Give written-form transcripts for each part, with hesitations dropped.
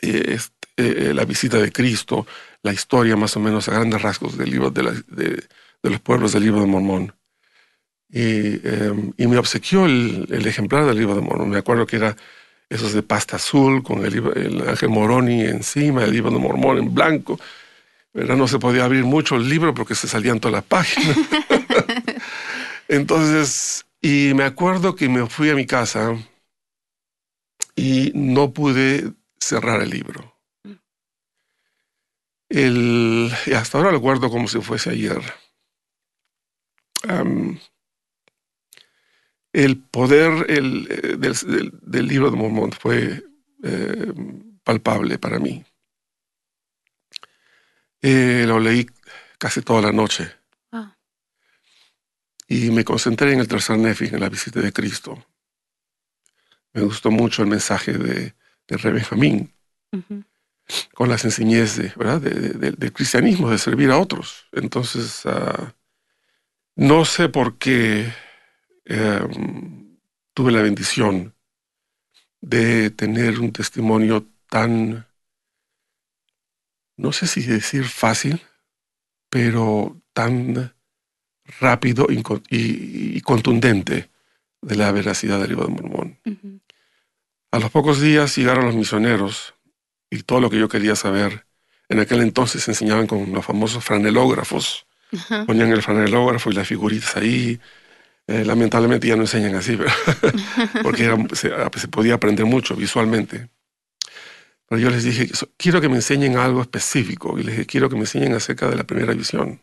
la visita de Cristo, la historia más o menos a grandes rasgos del libro de los pueblos del libro de Mormón. Y me obsequió el ejemplar del libro de Mormón. Me acuerdo que era esos de pasta azul con el ángel Moroni encima, el libro de Mormón en blanco. ¿Verdad? No se podía abrir mucho el libro porque se salían todas las páginas. Entonces, y me acuerdo que me fui a mi casa y no pude cerrar el libro. Y hasta ahora lo guardo como si fuese ayer. Am, el poder del libro de Mormón fue eh, palpable para mí. Lo leí casi toda la noche Ah, y me concentré en el tercer Nefi, en la visita de Cristo. Me gustó mucho el mensaje de Reb Benjamín, ujú. con la sencillez ¿verdad? Del cristianismo, de servir a otros. Entonces, no sé por qué tuve la bendición de tener un testimonio tan, no sé si decir fácil, pero tan rápido y contundente de la veracidad del libro de Mormón. Ujú. A los pocos días llegaron los misioneros y todo lo que yo quería saber. En aquel entonces se enseñaban con los famosos franelógrafos. Ajá. Ponían el franelógrafo y las figuritas ahí. Lamentablemente ya no enseñan así, pero porque se podía aprender mucho visualmente. Pero yo les dije, quiero que me enseñen algo específico. Y les dije, quiero que me enseñen acerca de la primera visión.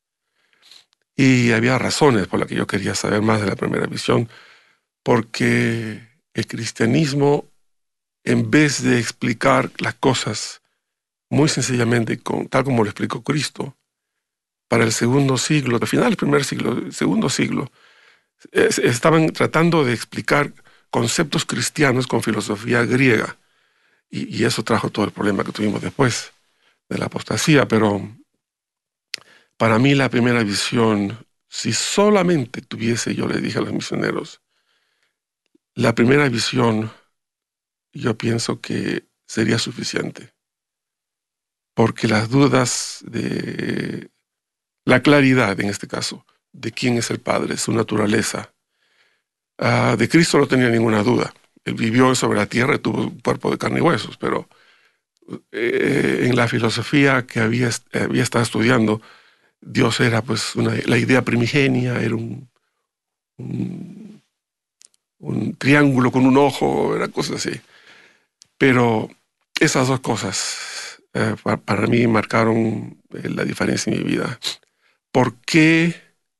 Y había razones por las que yo quería saber más de la primera visión, porque el cristianismo, en vez de explicar las cosas muy sencillamente, tal como lo explicó Cristo, para el segundo siglo, al final del primer siglo, el segundo siglo, estaban tratando de explicar conceptos cristianos con filosofía griega. Y eso trajo todo el problema que tuvimos después de la apostasía. Pero para mí la primera visión, si solamente tuviese, yo le dije a los misioneros, la primera visión, yo pienso que sería suficiente. Porque las dudas de la claridad, en este caso, de quién es el Padre, su naturaleza, de Cristo no tenía ninguna duda. Él vivió sobre la tierra y tuvo un cuerpo de carne y huesos, pero en la filosofía que había estado estudiando, Dios era pues la idea primigenia, era un, un triángulo con un ojo, era cosas así. Pero esas dos cosas para mí marcaron la diferencia en mi vida. ¿Por qué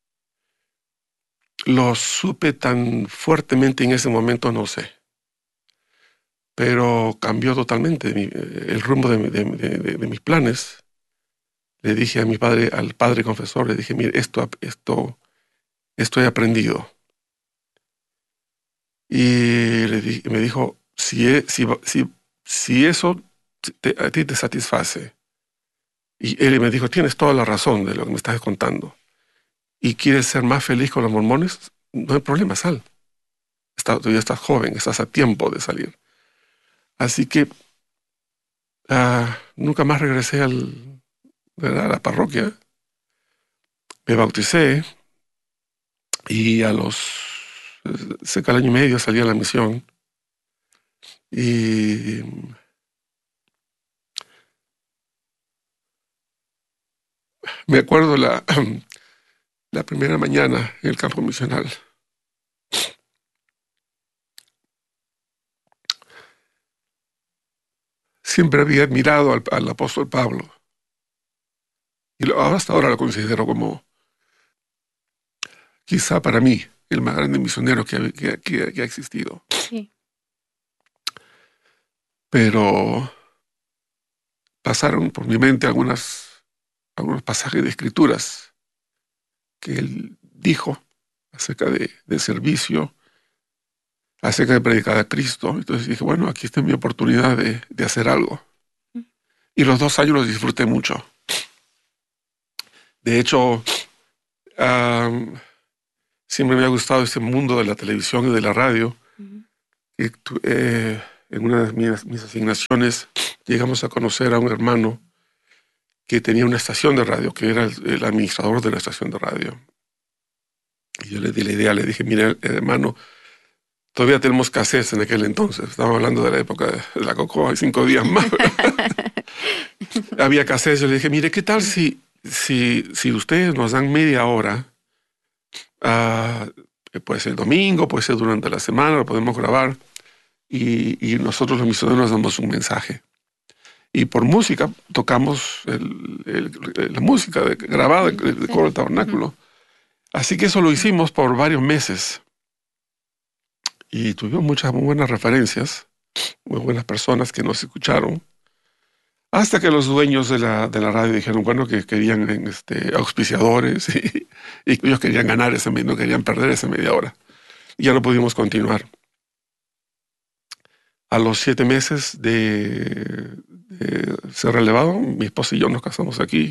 lo supe tan fuertemente en ese momento? No sé. Pero cambió totalmente el rumbo de mis planes. Le dije a mi padre, al padre confesor, le dije, mire, esto he aprendido. Y me dijo, si eso a ti te satisface, y él me dijo, tienes toda la razón de lo que me estás contando, y quieres ser más feliz con los mormones, no hay problema, sal. Todavía estás joven, estás a tiempo de salir. Así que nunca más regresé ¿verdad? A la parroquia. Me bauticé y cerca del año y medio salí a la misión. Y me acuerdo la primera mañana en el campo misional. Siempre había admirado al apóstol Pablo y hasta ahora lo considero como, quizá para mí, el más grande misionero que ha existido. Sí. Pero pasaron por mi mente algunos pasajes de escrituras que él dijo acerca de servicio, acerca de predicar a Cristo. Entonces dije, bueno, aquí está mi oportunidad de hacer algo. Y los 2 años los disfruté mucho. De hecho, siempre me ha gustado este mundo de la televisión y de la radio. Ujú. Y en una de mis asignaciones llegamos a conocer a un hermano que tenía una estación de radio, que era el administrador de la estación de radio. Y yo le di la idea, le dije, mire, hermano, todavía tenemos cassettes en aquel entonces. Estamos hablando de la época de la Cocoa, hay 5 días más. Había cassettes. Yo le dije, mire, ¿qué tal si ustedes nos dan media hora? Puede ser el domingo, puede ser durante la semana, lo podemos grabar. Y nosotros los misioneros nos damos un mensaje. Y por música tocamos la música grabada del coro del tabernáculo. Así que eso lo hicimos por varios meses. Y tuvimos muchas muy buenas referencias, muy buenas personas que nos escucharon. Hasta que los dueños de la radio dijeron, bueno, que querían auspiciadores y ellos querían ganar no querían perder esa media hora. Y ya no pudimos continuar. A los 7 meses de ser relevado, mi esposa y yo nos casamos aquí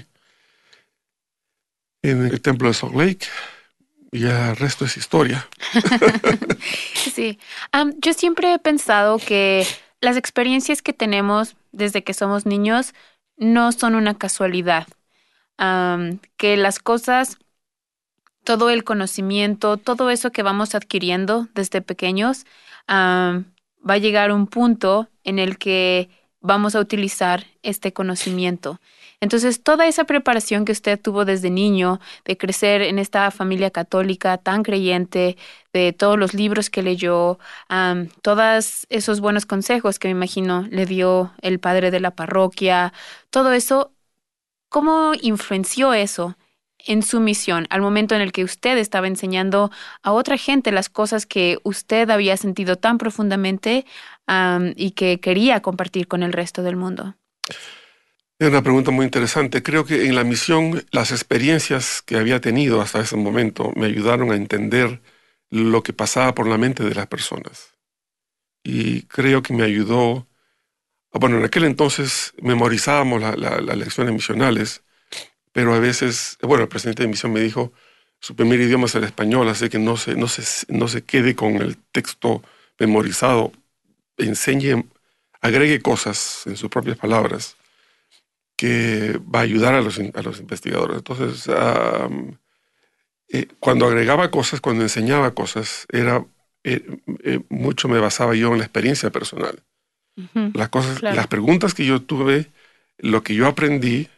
en el templo de Salt Lake. Y ya el resto es historia. Sí. Yo siempre he pensado que las experiencias que tenemos desde que somos niños no son una casualidad. Que las cosas, todo el conocimiento, todo eso que vamos adquiriendo desde pequeños, va a llegar a un punto en el que vamos a utilizar este conocimiento. Entonces, toda esa preparación que usted tuvo desde niño, de crecer en esta familia católica tan creyente, de todos los libros que leyó, todos esos buenos consejos que me imagino le dio el padre de la parroquia, todo eso, ¿cómo influenció eso en su misión al momento en el que usted estaba enseñando a otra gente las cosas que usted había sentido tan profundamente, y que quería compartir con el resto del mundo? Es una pregunta muy interesante. Creo que en la misión las experiencias que había tenido hasta ese momento me ayudaron a entender lo que pasaba por la mente de las personas. Y creo que me ayudó. Bueno, en aquel entonces memorizábamos las lecciones misionales, pero a veces, bueno, el presidente de misión me dijo, su primer idioma es el español, así que no se quede con el texto memorizado, enseñe, agregue cosas en sus propias palabras que va a ayudar a los investigadores. Entonces, cuando agregaba cosas, cuando enseñaba cosas, mucho me basaba yo en la experiencia personal. Ujú, Las cosas, claro. las preguntas que yo tuve, lo que yo aprendí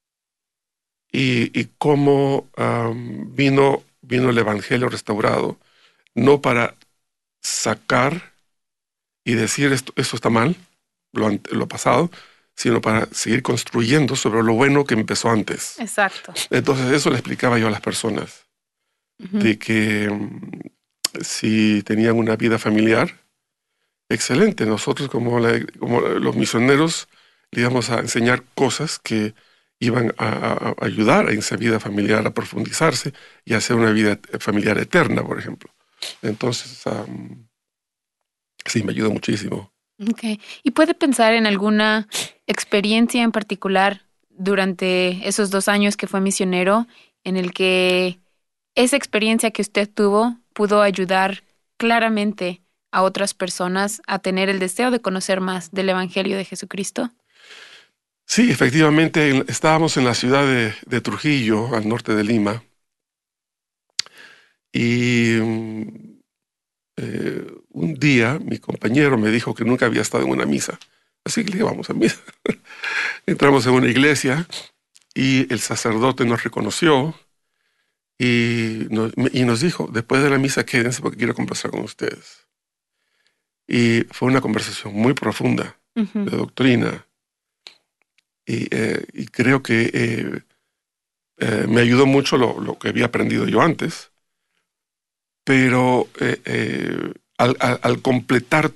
y cómo vino el Evangelio restaurado, no para sacar y decir esto está mal, lo pasado, sino para seguir construyendo sobre lo bueno que empezó antes. Exacto. Entonces eso le explicaba yo a las personas, Ujú. de que si tenían una vida familiar, excelente. Nosotros como los misioneros le íbamos a enseñar cosas que iban a ayudar a esa vida familiar a profundizarse y a hacer una vida familiar eterna, por ejemplo. Entonces, sí, me ayudó muchísimo. Okay. ¿Y puede pensar en alguna experiencia en particular durante esos 2 años que fue misionero en el que esa experiencia que usted tuvo pudo ayudar claramente a otras personas a tener el deseo de conocer más del Evangelio de Jesucristo? Sí, efectivamente, estábamos en la ciudad de Trujillo, al norte de Lima, y un día mi compañero me dijo que nunca había estado en una misa. Así que le dije, vamos a misa. Entramos en una iglesia y el sacerdote nos reconoció y nos dijo, después de la misa quédense porque quiero conversar con ustedes. Y fue una conversación muy profunda Ujú. de doctrina y creo que me ayudó mucho lo que había aprendido yo antes, pero al completar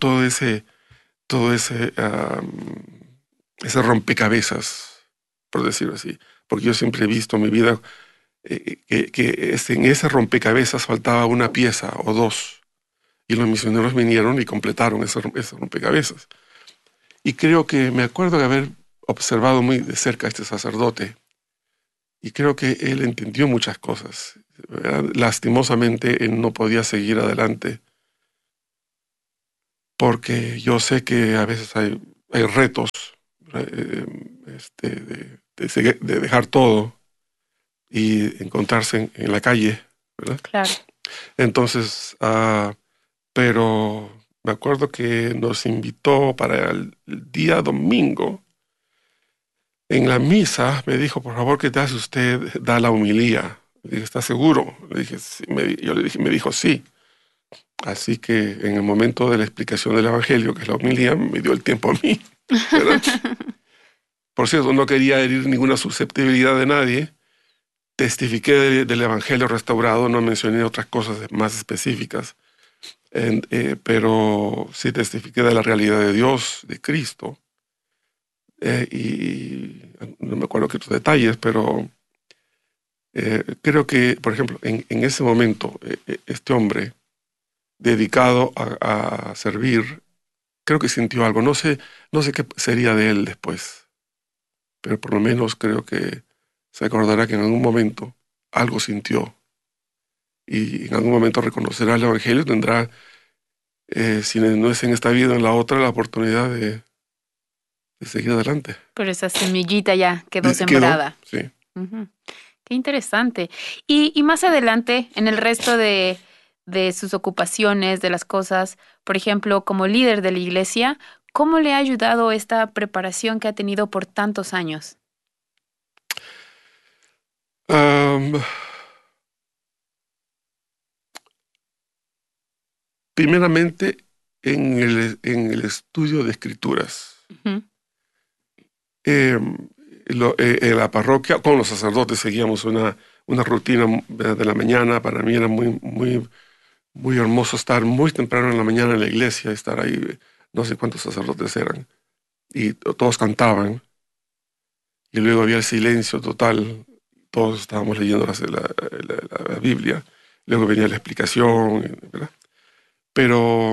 ese rompecabezas, por decirlo así, porque yo siempre he visto en mi vida que en ese rompecabezas faltaba una pieza o dos, y los misioneros vinieron y completaron ese rompecabezas. Y creo que me acuerdo de haber observado muy de cerca a este sacerdote, y creo que él entendió muchas cosas, ¿verdad? Lastimosamente, él no podía seguir adelante, porque yo sé que a veces hay retos, de dejar todo y encontrarse en la calle, ¿verdad? Claro. Entonces, pero me acuerdo que nos invitó para el día domingo. En la misa me dijo, por favor, ¿qué te hace usted? Da la homilía. Le dije, ¿está seguro? Le dije, sí. Yo le dije, me dijo, sí. Así que en el momento de la explicación del Evangelio, que es la homilía, me dio el tiempo a mí, ¿verdad? Por cierto, no quería herir ninguna susceptibilidad de nadie. Testifiqué del Evangelio restaurado, no mencioné otras cosas más específicas, pero sí testifiqué de la realidad de Dios, de Cristo, y no me acuerdo qué otros detalles, pero creo que, por ejemplo, en ese momento, este hombre dedicado a servir, creo que sintió algo. No sé qué sería de él después, pero por lo menos creo que se acordará que en algún momento algo sintió y en algún momento reconocerá el Evangelio, tendrá, si no es en esta vida, en la otra, la oportunidad de seguir adelante. Pero esa semillita ya quedó Quedó, sembrada. sí. Ujú. Qué interesante. Y más adelante, en el resto de sus ocupaciones, de las cosas, por ejemplo, como líder de la iglesia, ¿cómo le ha ayudado esta preparación que ha tenido por tantos años? Am, Primeramente, en el estudio de escrituras. Ujú. Em, en la parroquia, con los sacerdotes seguíamos una rutina de la mañana. Para mí era muy, muy, muy hermoso estar muy temprano en la mañana en la iglesia, estar ahí, no sé cuántos sacerdotes eran, y todos cantaban, y luego había el silencio total, todos estábamos leyendo la Biblia, luego venía la explicación, ¿verdad? Pero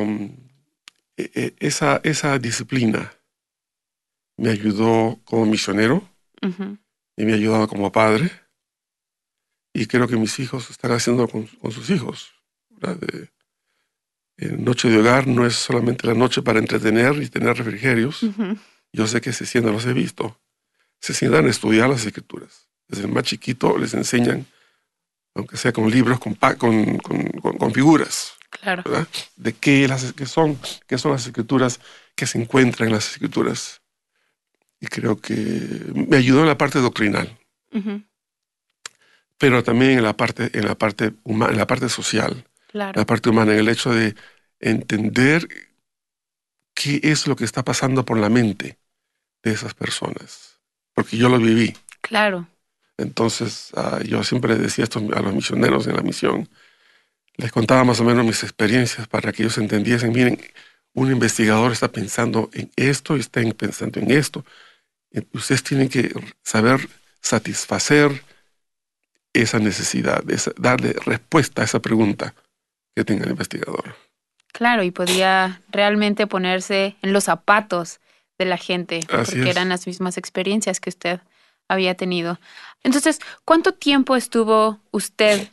esa disciplina me ayudó como misionero Ujú. y me ha ayudado como padre, y creo que mis hijos están haciendo con sus hijos, ¿verdad? Noche de hogar no es solamente la noche para entretener y tener refrigerios. Ujú. Yo sé que se sientan, los he visto, se sientan a estudiar las escrituras. Desde el más chiquito les enseñan, aunque sea con libros, con figuras, Claro, ¿verdad? De qué son las escrituras, qué se encuentran en las escrituras. Y creo que me ayudó en la parte doctrinal, ujú, pero también en la parte humana, en la parte social, claro, la parte humana, en el hecho de entender qué es lo que está pasando por la mente de esas personas, porque yo lo viví. claro. Entonces, yo siempre decía esto a los misioneros en la misión, les contaba más o menos mis experiencias para que ellos entendiesen, miren, un investigador está pensando en esto y está pensando en esto. Ustedes tienen que saber satisfacer esa necesidad, darle respuesta a esa pregunta que tenga el investigador. Claro, y podía realmente ponerse en los zapatos de la gente, Así porque eran es. las mismas experiencias que usted había tenido. Entonces, ¿cuánto tiempo estuvo usted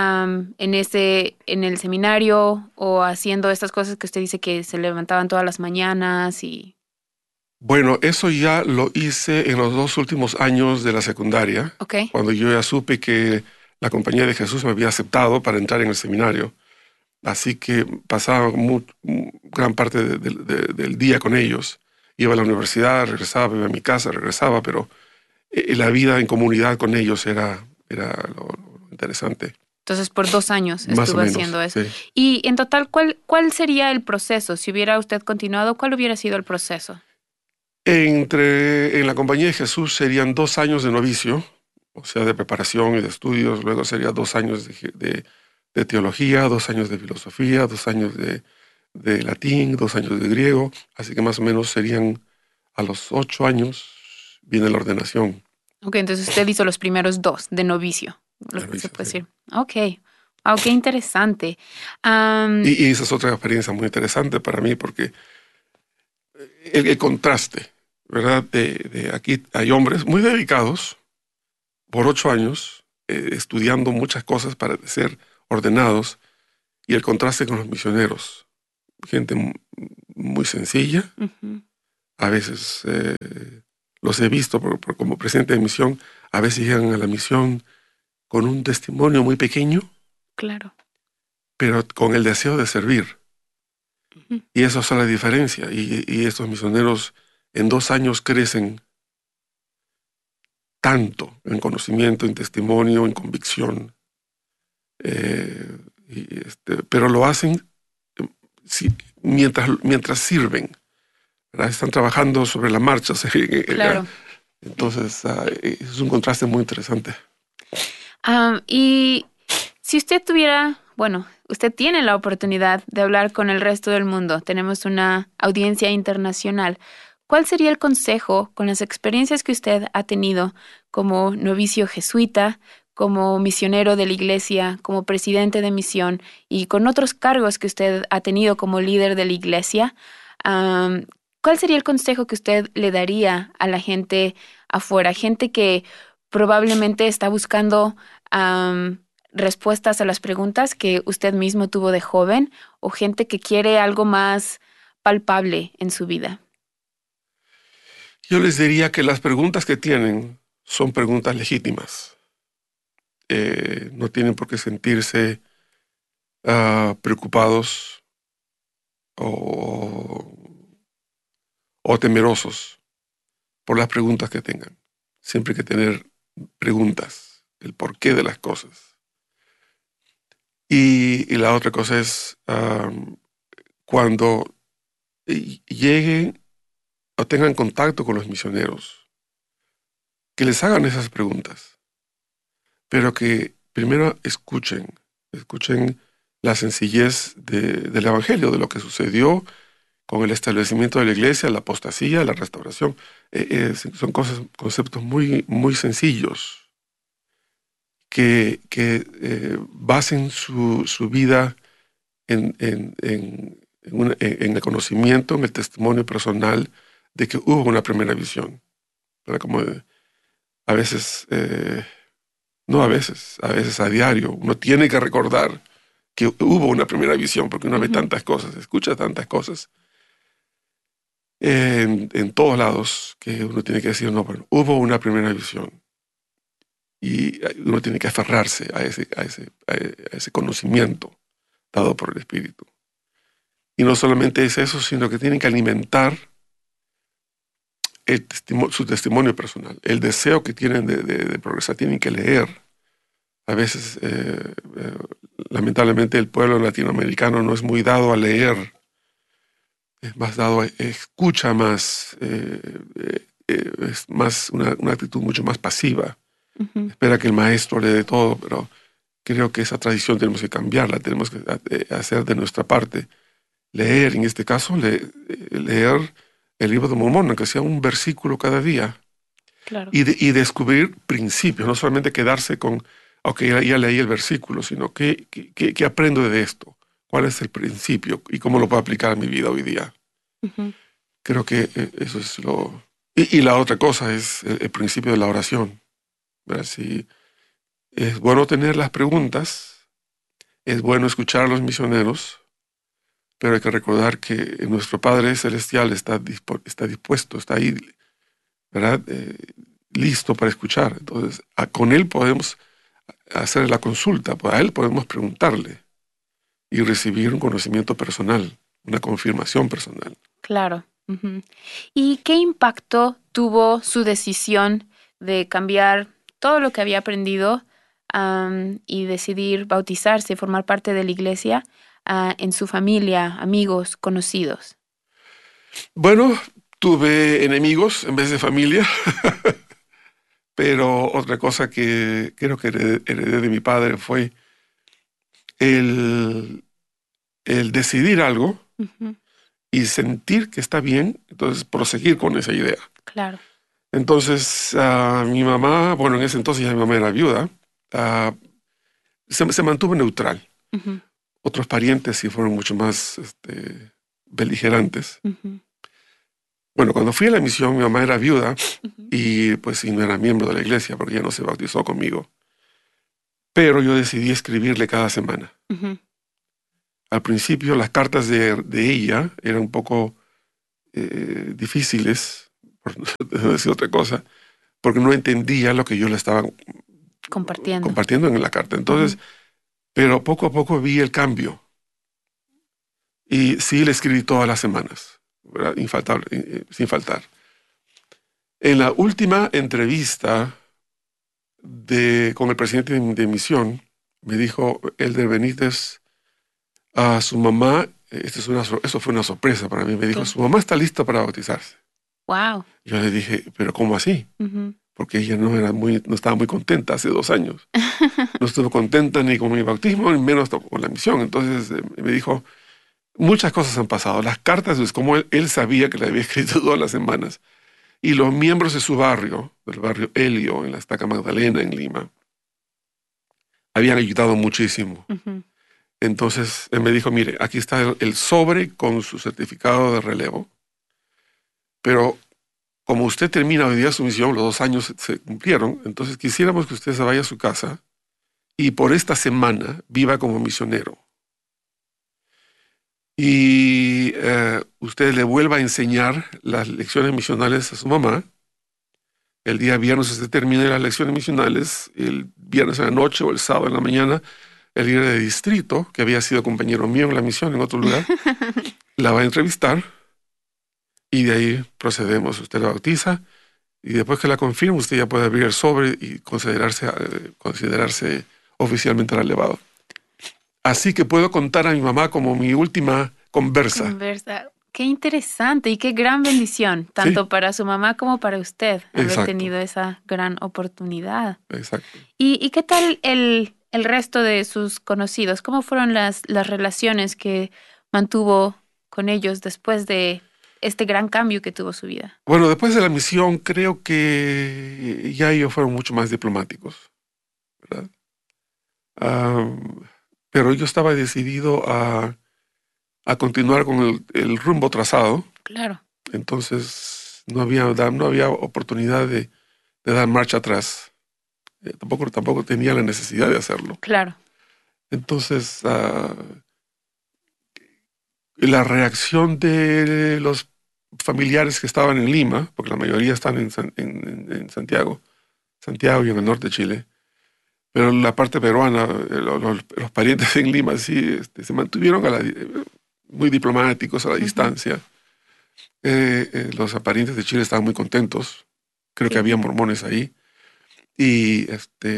en el seminario o haciendo estas cosas que usted dice que se levantaban todas las mañanas y... Bueno, eso ya lo hice en los 2 últimos años de la secundaria, Ok, cuando yo ya supe que la Compañía de Jesús me había aceptado para entrar en el seminario. Así que pasaba gran parte del día con ellos. Iba a la universidad, regresaba, iba a mi casa, regresaba, pero la vida en comunidad con ellos era lo interesante. entonces por 2 años Más o estuvo menos, haciendo eso. sí. Y en total, ¿cuál sería el proceso? Si hubiera usted continuado, ¿cuál hubiera sido el proceso? En la Compañía de Jesús serían 2 años de novicio, o sea, de preparación y de estudios. Luego sería 2 años de teología, 2 años de filosofía, 2 años de latín, 2 años de griego. Así que más o menos serían a los 8 años viene la ordenación. Ok, entonces usted hizo los primeros dos de novicio, lo La que se novicia, puede sí. decir. Ok, wow, qué interesante. Am, Y esa es otra experiencia muy interesante para mí porque el contraste, ¿verdad? De aquí hay hombres muy dedicados por 8 años estudiando muchas cosas para ser ordenados, y el contraste con los misioneros, gente muy sencilla, ujú, a veces los he visto como presidente de misión, a veces llegan a la misión con un testimonio muy pequeño, Claro. pero con el deseo de servir. Ujú. Y eso hace la diferencia. Y estos misioneros en 2 años crecen tanto en conocimiento, en testimonio, en convicción. eh, pero lo hacen eh, si- mientras sirven, ¿verdad? Están trabajando sobre la marcha. Claro. Entonces, es un contraste muy interesante. Y si usted tuviera, bueno, usted tiene la oportunidad de hablar con el resto del mundo, tenemos una audiencia internacional. ¿Cuál sería el consejo con las experiencias que usted ha tenido como novicio jesuita, como misionero de la iglesia, como presidente de misión y con otros cargos que usted ha tenido como líder de la iglesia? Am, ¿Cuál sería el consejo que usted le daría a la gente afuera, gente que probablemente está buscando respuestas a las preguntas que usted mismo tuvo de joven o gente que quiere algo más palpable en su vida? Yo les diría que las preguntas que tienen son preguntas legítimas. No tienen por qué sentirse preocupados o, o temerosos por las preguntas que tengan. Siempre hay que tener preguntas, el porqué de las cosas. Y la otra cosa es cuando lleguen o tengan contacto con los misioneros, que les hagan esas preguntas, pero que primero escuchen la sencillez del Evangelio, de lo que sucedió con el establecimiento de la iglesia, la apostasía, la restauración. Son conceptos muy, muy sencillos que basen su vida en el conocimiento, en el testimonio personal de que hubo una primera visión. ¿Verdad? Como a veces, no a veces a diario, uno tiene que recordar que hubo una primera visión porque uno ve Ujú. tantas cosas, escucha tantas cosas en todos lados que uno tiene que decir, no, bueno, hubo una primera visión y uno tiene que aferrarse a ese conocimiento dado por el Espíritu. Y no solamente es eso, sino que tienen que alimentar su testimonio personal, el deseo que tienen de progresar, tienen que leer. A veces, lamentablemente, el pueblo latinoamericano no es muy dado a leer, es más dado a escucha más, es más una actitud mucho más pasiva. Ujú. Espera que el maestro le dé todo, pero creo que esa tradición tenemos que cambiarla, tenemos que hacer de nuestra parte. Leer, en este caso, leer el libro de Mormón, aunque sea un versículo cada día, Claro. y descubrir principios, no solamente quedarse con, ok, ya leí el versículo, sino ¿qué aprendo de esto? ¿Cuál es el principio y cómo lo puedo aplicar a mi vida hoy día? Ujú. Creo que eso es lo... Y la otra cosa es el principio de la oración, ¿verdad? Si es bueno tener las preguntas, es bueno escuchar a los misioneros, pero hay que recordar que nuestro Padre Celestial está dispuesto, está ahí, ¿verdad? Listo para escuchar. Entonces, con Él podemos hacer la consulta, a Él podemos preguntarle y recibir un conocimiento personal, una confirmación personal. Claro. Ujú. ¿Y qué impacto tuvo su decisión de cambiar todo lo que había aprendido, y decidir bautizarse, formar parte de la iglesia, en su familia, amigos, conocidos? Bueno, tuve enemigos en vez de familia, pero otra cosa que creo que heredé de mi padre fue el, el decidir algo Ujú. y sentir que está bien, entonces proseguir con esa idea. Claro. Entonces, mi mamá, bueno, en ese entonces ya mi mamá era viuda, ah, se mantuvo neutral. Ujú. Otros parientes sí fueron mucho más beligerantes. Ujú. Bueno, cuando fui a la misión, mi mamá era viuda Ujú. y pues sí, no era miembro de la iglesia porque ya no se bautizó conmigo. Pero yo decidí escribirle cada semana. Ujú. Al principio las cartas de ella eran un poco difíciles por no decir otra cosa, porque no entendía lo que yo le estaba Compartiendo. en la carta. Entonces, pero poco a poco vi el cambio. Y sí, le escribí todas las semanas, ¿verdad? Infaltable, sin faltar. En la última entrevista con el presidente de misión, me dijo Elder Benítez a su mamá, eso fue una sorpresa para mí, me dijo, ¿Qué? su mamá está lista para bautizarse. Wow. Yo le dije, ¿pero cómo así? Porque ella no estaba muy contenta hace 2 años. No estuvo contenta ni con mi bautismo, ni menos con la misión. Entonces me dijo, muchas cosas han pasado. Las cartas, es como él sabía que le había escrito todas las semanas. Y los miembros de su barrio, del barrio Helio, en la Estaca Magdalena, en Lima, habían ayudado muchísimo. Entonces él me dijo, mire, aquí está el sobre con su certificado de relevo, pero como usted termina hoy día su misión, los 2 años se cumplieron, entonces quisiéramos que usted se vaya a su casa y por esta semana viva como misionero. Y usted le vuelva a enseñar las lecciones misionales a su mamá. El día viernes usted termine las lecciones misionales, el viernes en la noche o el sábado en la mañana, el líder de distrito, que había sido compañero mío en la misión en otro lugar, la va a entrevistar y de ahí procedemos. Usted la bautiza y después que la confirme, usted ya puede abrir el sobre y considerarse oficialmente relevado. Así que puedo contar a mi mamá como mi última conversa. Qué interesante y qué gran bendición, Sí, tanto para su mamá como para usted, haber exacto, tenido esa gran oportunidad. exacto. ¿Y qué tal el resto de sus conocidos? ¿Cómo fueron las relaciones que mantuvo con ellos después de este gran cambio que tuvo su vida? Bueno, después de la misión, creo que ya ellos fueron mucho más diplomáticos, ¿verdad? Pero yo estaba decidido a continuar con el rumbo trazado, Claro, entonces no había oportunidad de dar marcha atrás. Tampoco tenía la necesidad de hacerlo. claro. Entonces, la reacción de los familiares que estaban en Lima, porque la mayoría están en Santiago y en el norte de Chile, pero la parte peruana, los parientes en Lima sí se mantuvieron muy diplomáticos a la Ujú. distancia. Los parientes de Chile estaban muy contentos. Creo que Sí. había mormones ahí. Y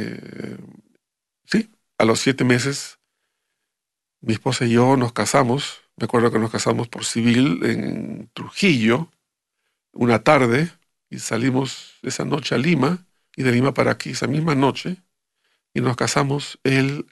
sí, a los 7 meses, mi esposa y yo nos casamos. Me acuerdo que nos casamos por civil en Trujillo una tarde y salimos esa noche a Lima y de Lima para aquí esa misma noche y nos casamos el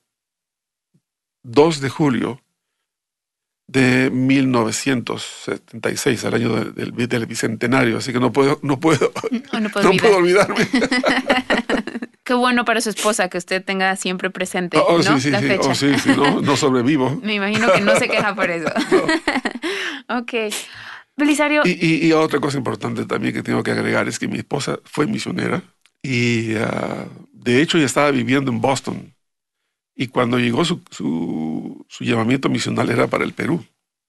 2 de julio de 1976, al año del bicentenario, así que Oh, no puedo no puedo olvidar. olvidarme. Qué bueno para su esposa que usted tenga siempre Oh, presente, oh, sí, ¿no? sí, La sí, oh, fecha. sí, sí, no sobrevivo. Me imagino que no se queja por eso. No. Ok. Belisario, Y otra cosa importante también que tengo que agregar es que mi esposa fue misionera y de hecho ella estaba viviendo en Boston y cuando llegó su llamamiento misional era para el Perú.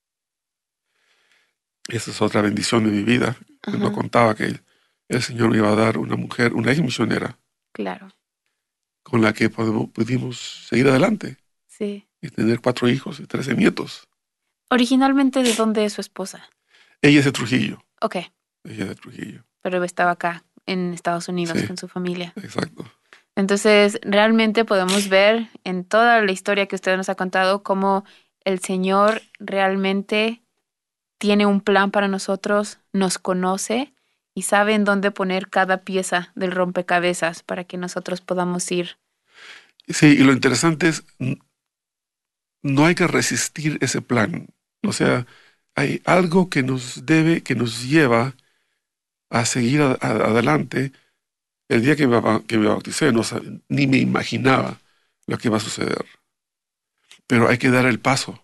Esa es otra bendición de mi vida. No ajá, contaba que el Señor me iba a dar una mujer, una ex misionera, claro, con la que pudimos seguir adelante sí. y tener 4 hijos y 13 nietos. Originalmente, ¿de dónde es su esposa? Ella es de Trujillo. Ok, Ella es de Trujillo. pero estaba acá en Estados Unidos Sí, con su familia. exacto. Entonces, realmente podemos ver en toda la historia que usted nos ha contado cómo el Señor realmente tiene un plan para nosotros, nos conoce y sabe en dónde poner cada pieza del rompecabezas para que nosotros podamos ir. Sí, y lo interesante es, no hay que resistir ese plan. O Ujú. sea, hay algo que nos lleva a seguir adelante. El día que me bauticé, ni me imaginaba lo que iba a suceder. Pero hay que dar el paso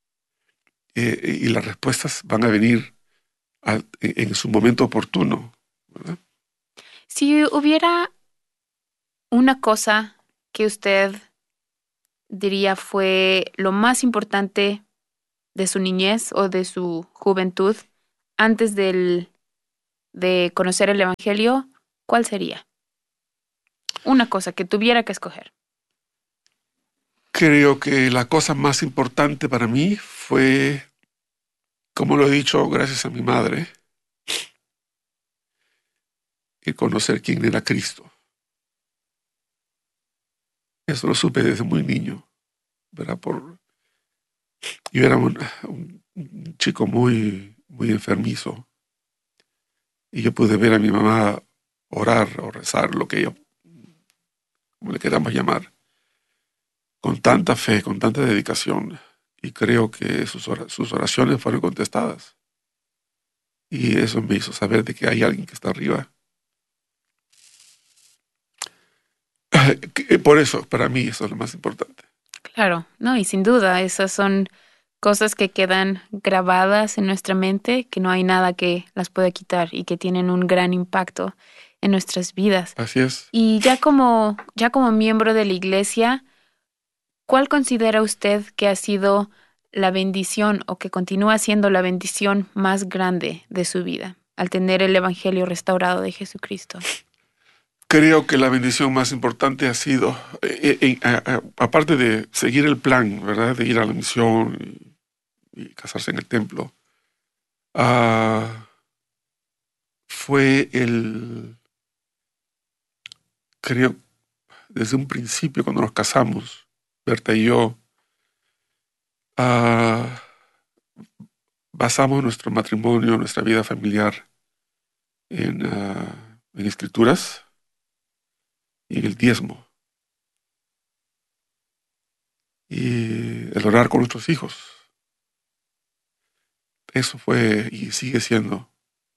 y las respuestas van a venir en su momento oportuno, ¿verdad? Si hubiera una cosa que usted diría fue lo más importante de su niñez o de su juventud antes de conocer el Evangelio, ¿cuál sería? Una cosa que tuviera que escoger. Creo que la cosa más importante para mí fue, como lo he dicho, gracias a mi madre, el conocer quién era Cristo. Eso lo supe desde muy niño, ¿verdad? Yo era un chico muy, muy enfermizo y yo pude ver a mi mamá orar o rezar, lo que ella, como le queramos llamar, con tanta fe, con tanta dedicación, y creo que sus oraciones fueron contestadas. Y eso me hizo saber de que hay alguien que está arriba. Por eso, para mí, eso es lo más importante. Claro, no, y sin duda, esas son cosas que quedan grabadas en nuestra mente, que no hay nada que las pueda quitar y que tienen un gran impacto en nuestras vidas. Así es. Y ya como miembro de la iglesia, ¿cuál considera usted que ha sido la bendición o que continúa siendo la bendición más grande de su vida al tener el Evangelio restaurado de Jesucristo? Creo que la bendición más importante ha sido, aparte de seguir el plan, ¿verdad? De ir a la misión y casarse en el templo, ah, fue creo, desde un principio cuando nos casamos, Berta y yo, ah, basamos nuestro matrimonio, nuestra vida familiar en escrituras y en el diezmo y el orar con nuestros hijos. Eso fue y sigue siendo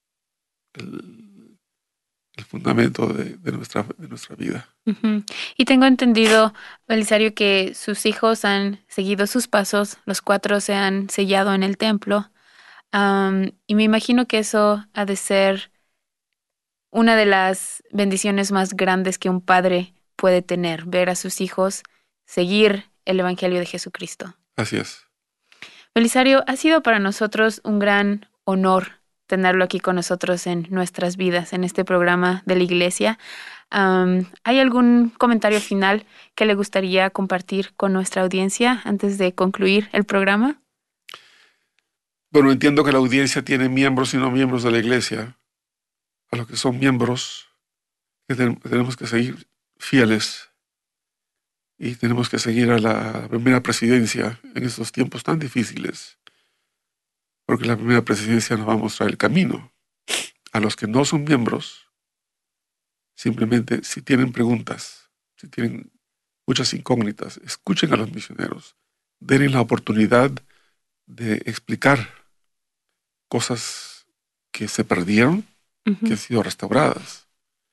el, el fundamento de nuestra vida. Ujú. Y tengo entendido, Belisario, que sus hijos han seguido sus pasos, los 4 se han sellado en el templo, y me imagino que eso ha de ser una de las bendiciones más grandes que un padre puede tener, ver a sus hijos seguir el Evangelio de Jesucristo. Así es. Belisario, ha sido para nosotros un gran honor tenerlo aquí con nosotros en nuestras vidas, en este programa de la iglesia. ¿Hay algún comentario final que le gustaría compartir con nuestra audiencia antes de concluir el programa? Bueno, entiendo que la audiencia tiene miembros y no miembros de la iglesia. A los que son miembros, que tenemos que seguir fieles y tenemos que seguir a la primera presidencia en estos tiempos tan difíciles, porque la primera presidencia nos va a mostrar el camino. A los que no son miembros, simplemente si tienen preguntas, si tienen muchas incógnitas, escuchen a los misioneros, denle la oportunidad de explicar cosas que se perdieron, que han sido restauradas,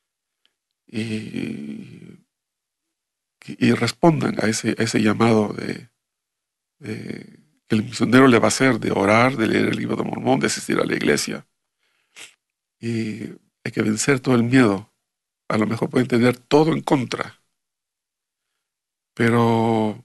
y respondan a ese llamado que el misionero le va a hacer de orar, de leer el libro de Mormón, de asistir a la iglesia. Y hay que vencer todo el miedo. A lo mejor pueden tener todo en contra, pero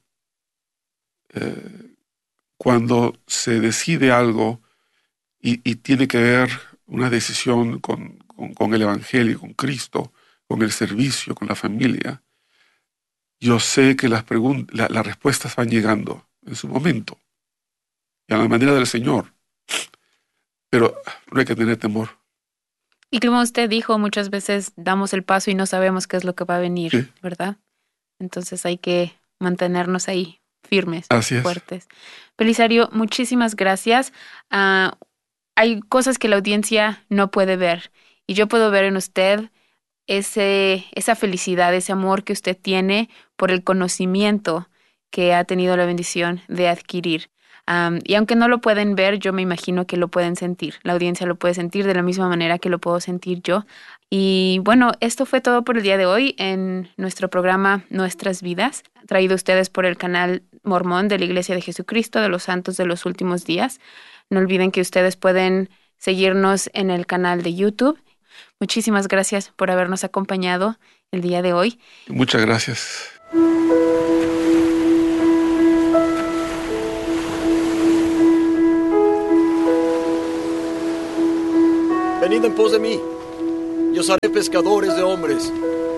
cuando se decide algo y tiene que ver una decisión con el Evangelio, con Cristo, con el servicio, con la familia, yo sé que las respuestas van llegando en su momento y a la manera del Señor, pero no hay que tener temor. Y como usted dijo, muchas veces damos el paso y no sabemos qué es lo que va a venir, Sí. ¿verdad? Entonces hay que mantenernos ahí firmes, Así es. fuertes. Belisario, muchísimas gracias. Hay cosas que la audiencia no puede ver y yo puedo ver en usted esa felicidad, ese amor que usted tiene por el conocimiento que ha tenido la bendición de adquirir. Y aunque no lo pueden ver, yo me imagino que lo pueden sentir. La audiencia lo puede sentir de la misma manera que lo puedo sentir yo. Y bueno, esto fue todo por el día de hoy en nuestro programa Nuestras Vidas, traído a ustedes por el canal Mormón de la Iglesia de Jesucristo de los Santos de los Últimos Días. No olviden que ustedes pueden seguirnos en el canal de YouTube. Muchísimas gracias por habernos acompañado el día de hoy. Muchas gracias. Venid en pos de mí, y os haré pescadores de hombres.